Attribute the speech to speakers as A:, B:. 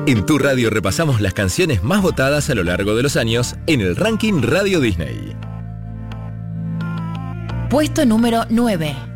A: En Tu Radio repasamos las canciones más votadas a lo largo de los años en el ranking Radio Disney.
B: Puesto número 9.